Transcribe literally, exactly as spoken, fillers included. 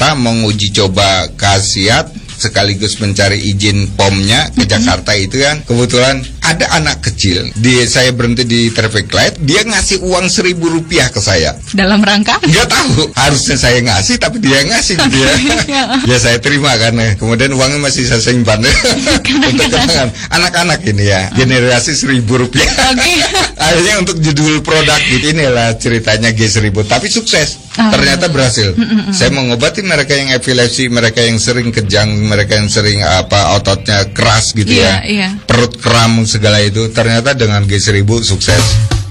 Jakarta mau uji coba khasiat sekaligus mencari izin P O M-nya ke Jakarta itu kan. Kebetulan ada anak kecil, di saya berhenti di traffic light, dia ngasih uang seribu rupiah ke saya. Dalam rangka? Nggak tahu, harusnya saya ngasih tapi dia ngasih gitu ya. Ya saya terima kan, kemudian uangnya masih saya simpan untuk kenangan anak-anak ini ya, generasi seribu rupiah. Okay. Akhirnya untuk judul produk gitu, inilah ceritanya G seribu, tapi sukses. Oh. Ternyata berhasil. Mm-mm. Saya mengobati mereka yang epilepsi, mereka yang sering kejang, mereka yang sering apa ototnya keras gitu yeah, ya, yeah. perut kram segala itu. Ternyata dengan G seribu sukses.